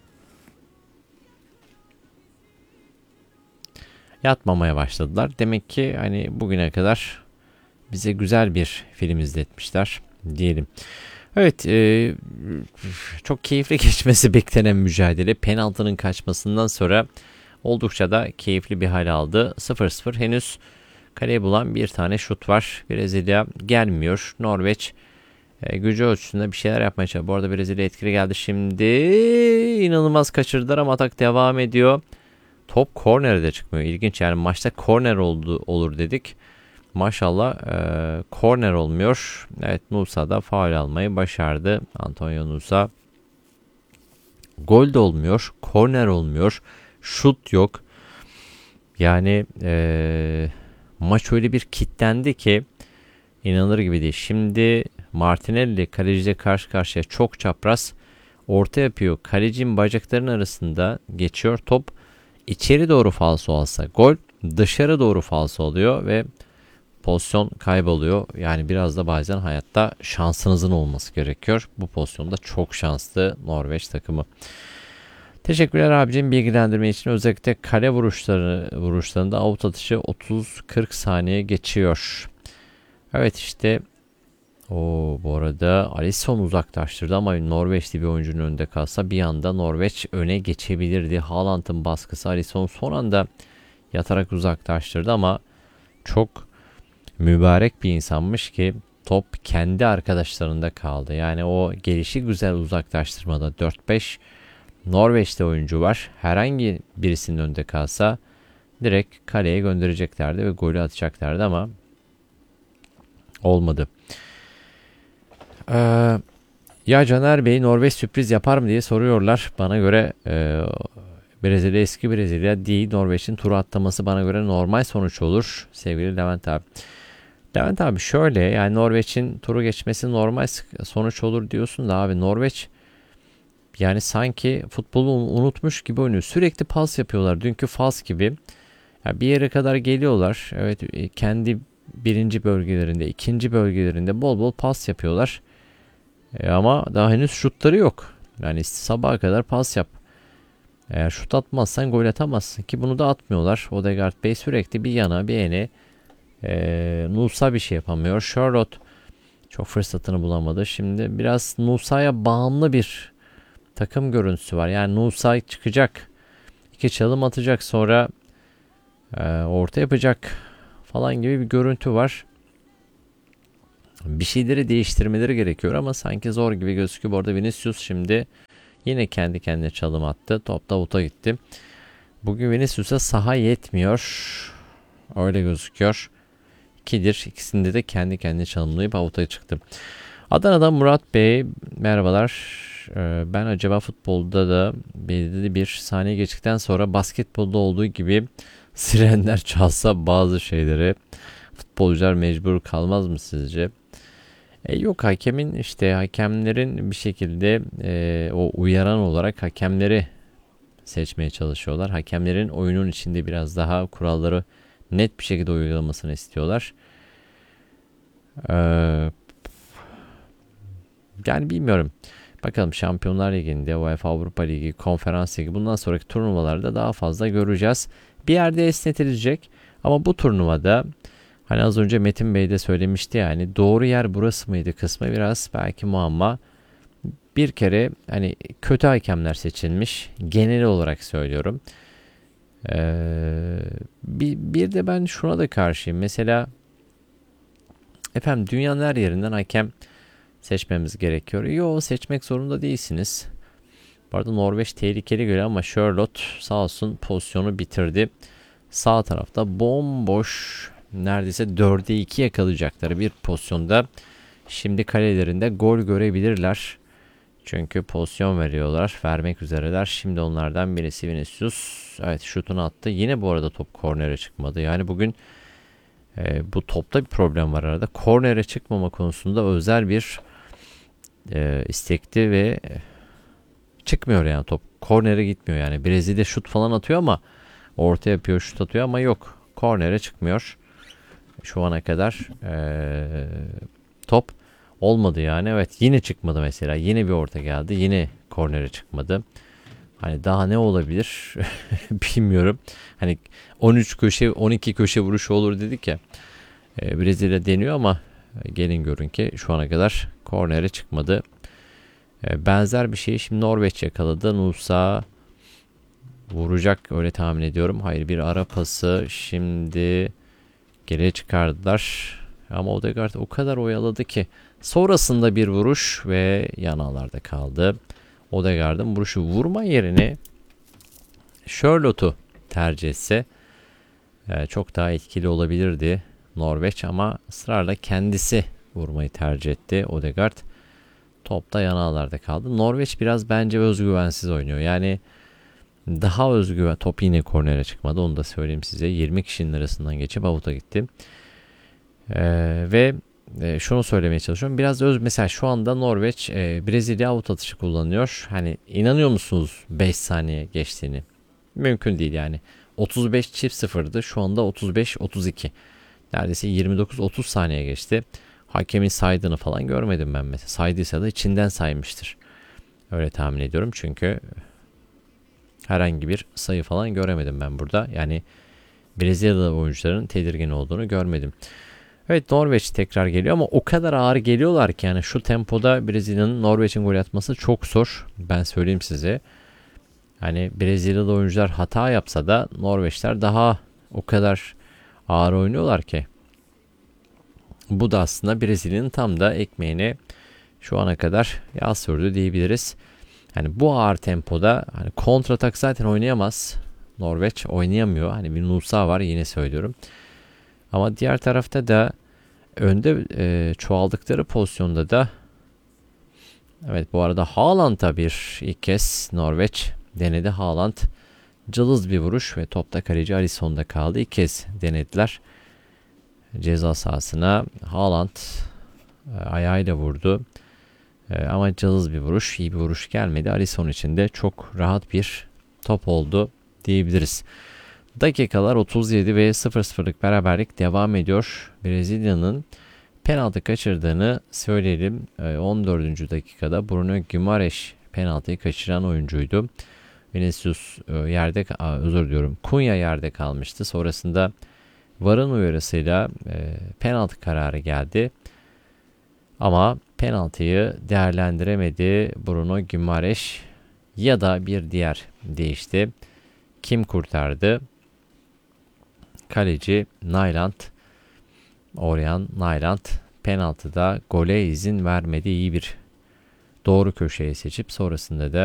yatmamaya başladılar. Demek ki hani bugüne kadar bize güzel bir film izletmişler diyelim. Evet, e, çok keyifli geçmesi beklenen mücadele penaltının kaçmasından sonra oldukça da keyifli bir hal aldı. sıfır sıfır henüz kaleye bulan bir tane şut var. Brezilya gelmiyor. Norveç e, gücü ölçüsünde bir şeyler yapmaya çalışıyor. Bu arada Brezilya etkili geldi. Şimdi inanılmaz kaçırdılar ama atak devam ediyor. Top kornerde çıkmıyor. İlginç, yani maçta korner oldu, olur dedik. Maşallah e, korner olmuyor. Evet, Nusa da faul almayı başardı. Antonio Nusa. Gol de olmuyor. Korner olmuyor. Şut yok. Yani e, maç öyle bir kilitlendi ki inanılır gibi değil. Şimdi Martinelli kaleciyle karşı karşıya, çok çapraz orta yapıyor. Kalecinin bacaklarının arasında geçiyor. Top içeri doğru falso alsa gol, dışarı doğru falso oluyor ve pozisyon kayboluyor. Yani biraz da bazen hayatta şansınızın olması gerekiyor. Bu pozisyonda çok şanslı Norveç takımı. Teşekkürler abicim bilgilendirme için. Özellikle kale vuruşları vuruşlarında out atışı otuz kırk saniye geçiyor. Evet, işte O bu arada Alisson uzaklaştırdı ama Norveçli bir oyuncunun önünde kalsa bir anda Norveç öne geçebilirdi. Haaland'ın baskısı, Alisson son anda yatarak uzaklaştırdı ama çok mübarek bir insanmış ki top kendi arkadaşlarında kaldı. Yani o gelişi güzel uzaklaştırmada dört beş Norveç'te oyuncu var. Herhangi birisinin önünde kalsa direkt kaleye göndereceklerdi ve golü atacaklardı ama olmadı. Ee, ya Caner Bey Norveç sürpriz yapar mı diye soruyorlar. Bana göre e, Brezilya eski Brezilya değil. Norveç'in turu atlaması bana göre normal sonuç olur. Sevgili Levent abi. Levent abi şöyle, yani Norveç'in turu geçmesi normal sonuç olur diyorsun da abi Norveç yani sanki futbolu unutmuş gibi oynuyor. Sürekli pas yapıyorlar. Dünkü fals gibi. Yani bir yere kadar geliyorlar. Evet, kendi birinci bölgelerinde, ikinci bölgelerinde bol bol pas yapıyorlar. E ama daha henüz şutları yok. Yani sabaha kadar pas yap. Eğer şut atmazsan gol atamazsın ki bunu da atmıyorlar. Odegaard Bey sürekli bir yana bir ene. E, Nusa bir şey yapamıyor. Charlotte çok fırsatını bulamadı. Şimdi biraz Nusa'ya bağımlı bir takım görüntüsü var. Yani Nusa çıkacak. İki çalım atacak, sonra e, orta yapacak falan gibi bir görüntü var. Bir şeyleri değiştirmeleri gerekiyor ama sanki zor gibi gözüküyor. Bu arada Vinicius şimdi yine kendi kendine çalım attı. Top da avuta gitti. Bugün Vinicius'a saha yetmiyor. Öyle gözüküyor. İkidir. İkisinde de kendi kendine çalımlayıp avuta çıktı. Adana'dan Murat Bey merhabalar. Ee, ben acaba futbolda da belirli bir saniye geçtikten sonra basketbolda olduğu gibi sirenler çalsa bazı şeyleri futbolcular mecbur kalmaz mı sizce? E yok, hakemin işte hakemlerin bir şekilde e, o uyaran olarak hakemleri seçmeye çalışıyorlar. Hakemlerin oyunun içinde biraz daha kuralları net bir şekilde uygulamasını istiyorlar. Ee, yani bilmiyorum. Bakalım Şampiyonlar Ligi'nde, UEFA Avrupa Ligi, Konferans Ligi bundan sonraki turnuvalarda daha fazla göreceğiz. Bir yerde esnetilecek ama bu turnuvada hani az önce Metin Bey de söylemişti, yani doğru yer burası mıydı kısmı biraz belki muamma. Bir kere hani kötü hakemler seçilmiş, genel olarak söylüyorum. Ee, bir, bir de ben şuna da karşıyım. Mesela efendim dünyanın her yerinden hakem seçmemiz gerekiyor. Yo, seçmek zorunda değilsiniz. Bu arada Norveç tehlikeli göre ama Charlotte sağ olsun pozisyonu bitirdi. Sağ tarafta bomboş, neredeyse dörde iki yakalayacakları bir pozisyonda şimdi kalelerinde gol görebilirler. Çünkü pozisyon veriyorlar. Vermek üzereler. Şimdi onlardan birisi Vinicius. Evet, şutunu attı. Yine bu arada top kornere çıkmadı. Yani bugün e, bu topta bir problem var arada. Kornere çıkmama konusunda özel bir e, istekli ve e, çıkmıyor yani top. Kornere gitmiyor yani. Brezilya şut falan atıyor ama orta yapıyor, şut atıyor ama yok. Kornere çıkmıyor. Şu ana kadar e, top olmadı yani. Evet, yine çıkmadı mesela. Yine bir orta geldi. Yine kornere çıkmadı. Hani daha ne olabilir bilmiyorum. Hani on üç köşe on iki köşe vuruşu olur dedik ya. E, Brezilya deniyor ama gelin görün ki şu ana kadar kornere çıkmadı. E, benzer bir şeyi şimdi Norveç yakaladı. Nusa vuracak öyle tahmin ediyorum. Hayır, bir ara pası şimdi geriye çıkardılar. Ama Odegaard o kadar oyaladı ki sonrasında bir vuruş ve yanağlarda kaldı. Odegaard'ın vuruşu, vurma yerine Charlotte'u tercih etse e, çok daha etkili olabilirdi Norveç ama ısrarla kendisi vurmayı tercih etti Odegaard. Top da yanağlarda kaldı. Norveç biraz bence özgüvensiz oynuyor. Yani daha özgüven, top yine kornere çıkmadı, onu da söyleyeyim size. yirmi kişinin arasından geçip avuta gitti. Ee, ve e, şunu söylemeye çalışıyorum. Biraz öz, mesela şu anda Norveç e, Brezilya avut atışı kullanıyor. Hani inanıyor musunuz beş saniye geçtiğini? Mümkün değil yani. otuz beş çift sıfırdı. Şu anda otuz beş otuz iki. Neredeyse yirmi dokuz otuz saniye geçti. Hakemin saydığını falan görmedim ben mesela. Saydıysa da içinden saymıştır. Öyle tahmin ediyorum çünkü herhangi bir sayı falan göremedim ben burada. Yani Brezilyalı oyuncuların tedirgin olduğunu görmedim. Evet, Norveç tekrar geliyor ama o kadar ağır geliyorlar ki yani şu tempoda Brezilya'nın Norveç'in gol atması çok zor. Ben söyleyeyim size. Yani Brezilyalı oyuncular hata yapsa da Norveçler daha o kadar ağır oynuyorlar ki. Bu da aslında Brezilya'nın tam da ekmeğine şu ana kadar yağ sürdü diyebiliriz. Yani bu ağır tempoda hani kontratak zaten oynayamaz. Norveç oynayamıyor. Hani bir Nusa var, yine söylüyorum. Ama diğer tarafta da önde e, çoğaldıkları pozisyonda da evet, bu arada Haaland'a bir ilk kez Norveç denedi. Haaland cılız bir vuruş ve topta kaleci Alisson'da kaldı. İlk kez denediler. Ceza sahasına Haaland e, ayağıyla vurdu. E, ama cılız bir vuruş, iyi bir vuruş gelmedi. Alisson için de çok rahat bir top oldu diyebiliriz. Dakikalar otuz yedi ve sıfır sıfırlık beraberlik devam ediyor. Brezilya'nın penaltı kaçırdığını söyleyelim. on dördüncü dakikada Bruno Guimaraes penaltıyı kaçıran oyuncuydu. Vinicius yerde, özür diliyorum, Cunha yerde kalmıştı. Sonrasında V A R'ın uyarısıyla penaltı kararı geldi. Ama penaltıyı değerlendiremedi Bruno Guimaraes, ya da bir diğer değişti. Kim kurtardı? Kaleci Nyland, Orjan Nyland penaltıda gole izin vermedi. İyi bir doğru köşeye seçip sonrasında da